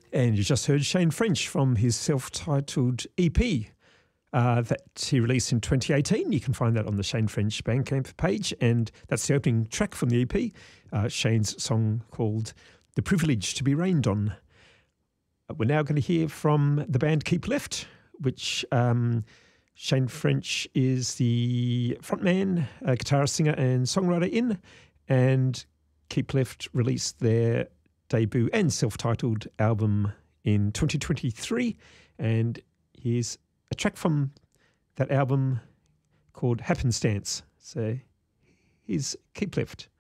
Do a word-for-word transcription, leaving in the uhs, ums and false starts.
And you just heard Shane French from his self-titled E P uh, that he released in twenty eighteen. You can find that on the Shane French Bandcamp page, and that's the opening track from the E P, uh, Shane's song called The Privilege to be Rained On. We're now going to hear from the band Keep Left, which um, Shane French is the frontman, uh, guitarist, singer and songwriter in, and Keep Left released their debut and self-titled album in twenty twenty-three, and here's a track from that album called Happenstance. So here's Keep Left.